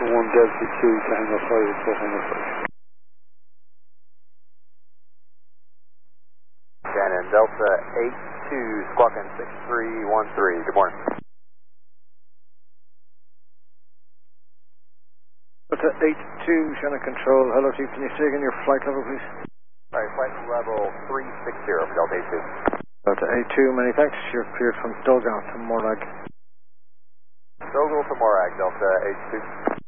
Delta 2 to Hangar 5, report Hangar 5. Shannon, Delta 82, squawk in 6313, good morning. Delta 82, Shannon Control, hello Chief, can you say again your flight level please? Alright, flight level 360 for Delta 82. Delta 82, many thanks, you're cleared from Dogal to Morag. Dogal to Morag, Delta 82.